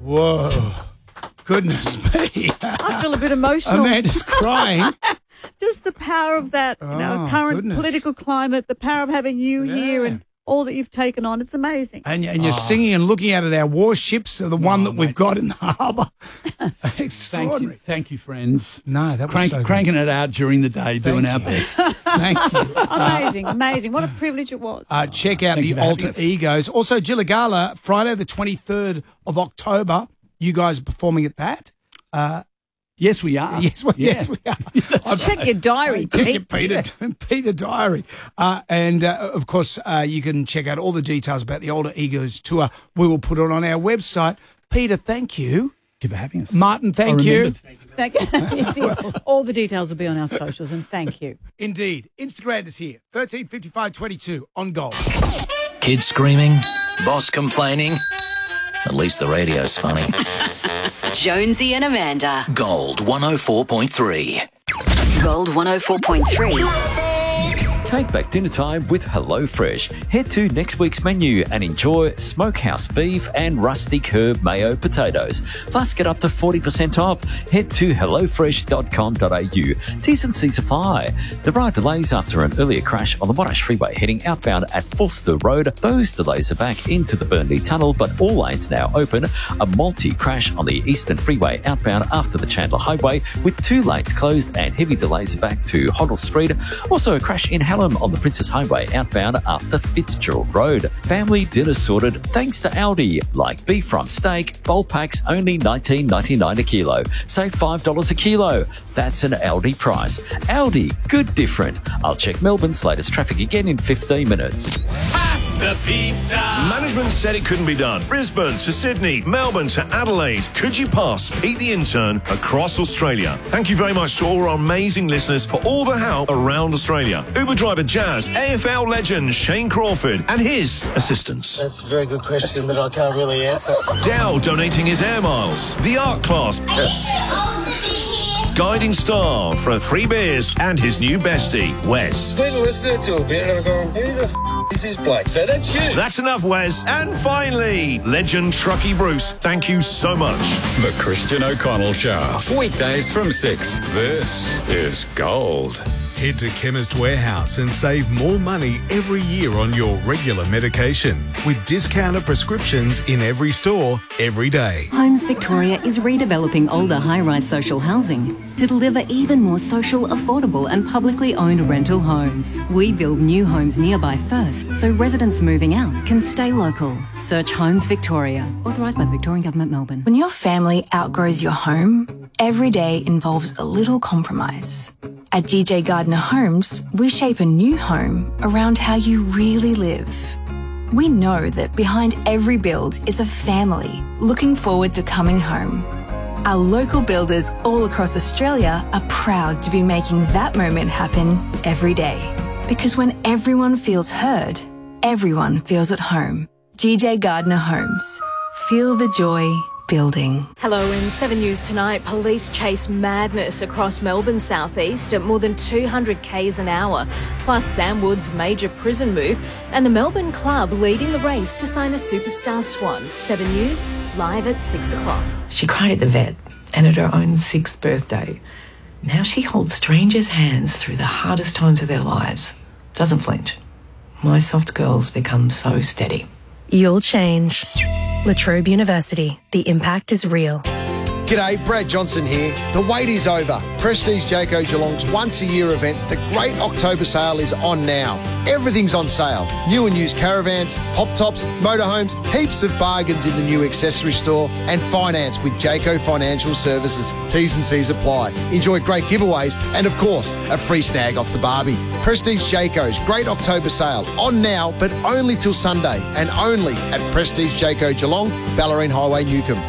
Whoa. Goodness me. I feel a bit emotional. Amanda's crying. Just the power of that current political climate, the power of having you here and all that you've taken on. It's amazing. And you're singing and looking out at our warships, the one that we've got in the harbour. Extraordinary. Thank you, friends. No, that was so good. Cranking it out during the day, doing our best. Thank you. Amazing. What a privilege it was. Check out the Alter Egos. Also, Gilligala, Friday the 23rd of October. You guys are performing at that. Yes, we are. Yes, we are. Check your diary, Pete. Peter Diary. And, of course, you can check out all the details about the Alter Egos tour. We will put it on our website. Peter, thank you. Thank you for having us. Martin, thank you. Thank you. All the details will be on our socials, and thank you. Indeed. Instagram is here, 135522 on Gold. Kids screaming, boss complaining. At least the radio's funny. Jonesy and Amanda. Gold 104.3. Gold 104.3. Take back dinner time with HelloFresh. Head to next week's menu and enjoy smokehouse beef and rusty curb mayo potatoes. Plus, get up to 40% off. Head to hellofresh.com.au. T's and C's apply. There are delays after an earlier crash on the Monash Freeway heading outbound at Forster Road. Those delays are back into the Burnley Tunnel, but all lanes now open. A multi-crash on the Eastern Freeway outbound after the Chandler Highway, with 2 lanes closed and heavy delays back to Hoddle Street. Also, a crash in Hallam on the Princess Highway outbound after Fitzgerald Road. Family dinner sorted thanks to Aldi. Like beef from steak, bowl packs only $19.99 a kilo. Save $5 a kilo. That's an Aldi price. Aldi, good different. I'll check Melbourne's latest traffic again in 15 minutes. Pasta pizza. Management said it couldn't be done. Brisbane to Sydney, Melbourne to Adelaide. Could you pass Pete the Intern across Australia? Thank you very much to all our amazing listeners for all the help around Australia. Uber driver Jazz, AFL legend Shane Crawford and his assistants. That's a very good question, but I can't really answer. Dow donating his air miles. The art class. Guiding star for free beers and his new bestie, Wes. People listening to a bit and I'm going, who the is this bloke? So that's you. That's enough, Wes. And finally, legend Truckee Bruce. Thank you so much. The Christian O'Connell Show. Weekdays from 6. This is Gold. Head to Chemist Warehouse and save more money every year on your regular medication with discounted prescriptions in every store, every day. Homes Victoria is redeveloping older high-rise social housing to deliver even more social, affordable and publicly owned rental homes. We build new homes nearby first, so residents moving out can stay local. Search Homes Victoria, authorised by the Victorian Government, Melbourne. When your family outgrows your home, every day involves a little compromise. At GJ Gardner Homes, we shape a new home around how you really live. We know that behind every build is a family looking forward to coming home. Our local builders all across Australia are proud to be making that moment happen every day. Because when everyone feels heard, everyone feels at home. GJ Gardner Homes. Feel the joy building. Hello, in 7 News tonight, police chase madness across Melbourne's southeast at more than 200 k's an hour, plus Sam Wood's major prison move, and the Melbourne club leading the race to sign a superstar swan. 7 News, live at 6 o'clock. She cried at the vet and at her own 6th birthday. Now she holds strangers' hands through the hardest times of their lives. Doesn't flinch. My soft girls become so steady. You'll change. La Trobe University. The impact is real. G'day, Brad Johnson here. The wait is over. Prestige Jayco Geelong's once-a-year event, the Great October Sale, is on now. Everything's on sale. New and used caravans, pop-tops, motorhomes, heaps of bargains in the new accessory store, and finance with Jayco Financial Services. T's and C's apply. Enjoy great giveaways and, of course, a free snag off the Barbie. Prestige Jayco's Great October Sale, on now, but only till Sunday, and only at Prestige Jayco Geelong, Ballerine Highway, Newcomb.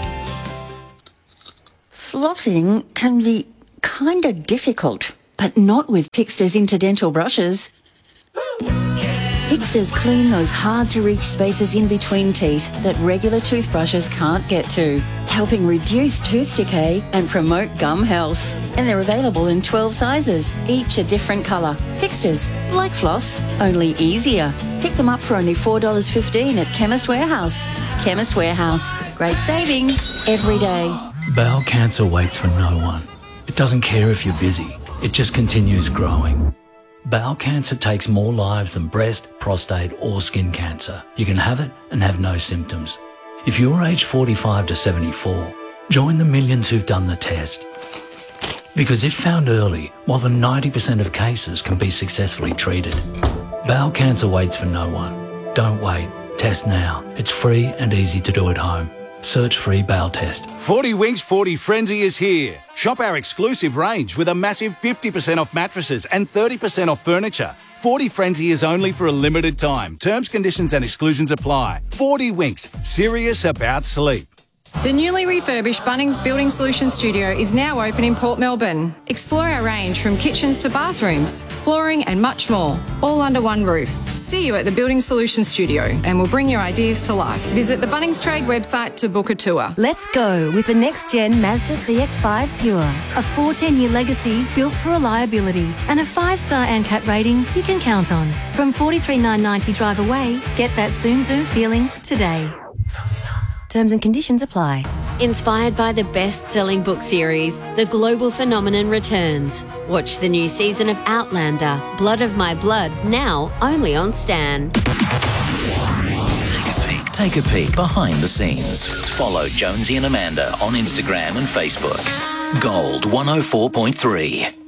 Flossing can be kind of difficult, but not with Pixter's Interdental brushes. Pixters clean those hard-to-reach spaces in between teeth that regular toothbrushes can't get to, helping reduce tooth decay and promote gum health. And they're available in 12 sizes, each a different colour. Pixters, like floss, only easier. Pick them up for only $4.15 at Chemist Warehouse. Chemist Warehouse. Great savings every day. Bowel cancer waits for no one. It doesn't care if you're busy. It just continues growing. Bowel cancer takes more lives than breast, prostate or skin cancer. You can have it and have no symptoms. If you're aged 45 to 74, join the millions who've done the test. Because if found early, more than 90% of cases can be successfully treated. Bowel cancer waits for no one. Don't wait. Test now. It's free and easy to do at home. Search free bowel test. 40 Winks 40 Frenzy is here. Shop our exclusive range with a massive 50% off mattresses and 30% off furniture. 40 Frenzy is only for a limited time. Terms, conditions and exclusions apply. 40 Winks. Serious about sleep. The newly refurbished Bunnings Building Solutions Studio is now open in Port Melbourne. Explore our range from kitchens to bathrooms, flooring and much more, all under one roof. See you at the Building Solutions Studio and we'll bring your ideas to life. Visit the Bunnings Trade website to book a tour. Let's go with the next-gen Mazda CX-5 Pure. A 14-year legacy built for reliability and a 5-star ANCAP rating you can count on. From $43,990 drive away, get that Zoom Zoom feeling today. Terms and conditions apply. Inspired by the best-selling book series, The Global Phenomenon returns. Watch the new season of Outlander, Blood of My Blood, now only on Stan. Take a peek behind the scenes. Follow Jonesy and Amanda on Instagram and Facebook. Gold 104.3.